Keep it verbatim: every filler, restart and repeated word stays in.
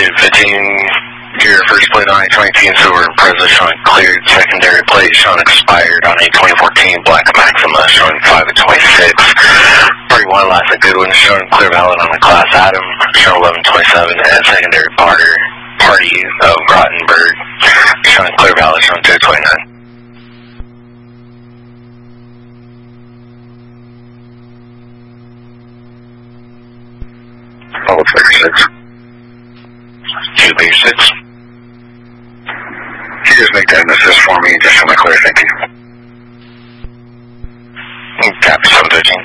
two fifteen, your first plate on eight twenty Silver Impreza showing cleared, secondary plate showing expired on eight twenty fourteen, Black Maxima showing five of twenty-six, thirty-one last at Goodwin showing clear valid on the Class Adam, showing eleven twenty-seven, and secondary Potter, Party of Grottenberg showing clear valid, showing two twenty-nine. Oh, thirty-six. two B six. Can you just make that assist for me, just so I'm clear, thank you. Copy seven thirteen.